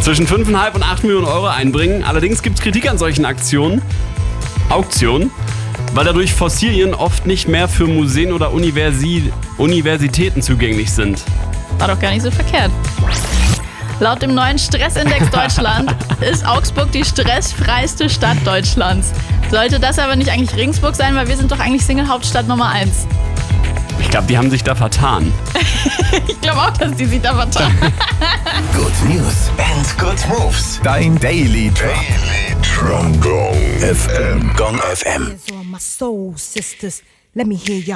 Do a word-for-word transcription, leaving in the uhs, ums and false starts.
Zwischen fünf Komma fünf und acht Millionen Euro einbringen. Allerdings gibt es Kritik an solchen Aktionen, Auktionen, weil dadurch Fossilien oft nicht mehr für Museen oder Universi- Universitäten zugänglich sind. War doch gar nicht so verkehrt. Laut dem neuen Stressindex Deutschland ist Augsburg die stressfreiste Stadt Deutschlands. Sollte das aber nicht eigentlich Regensburg sein, weil wir sind doch eigentlich Single-Hauptstadt Nummer eins. Ich glaube, die haben sich da vertan. Ich glaube auch, dass die sich da vertan. Good News and Good Moves. Dein Daily Daily Gong F M. Gong F M. Hands on my soul, sisters. Let me hear ya.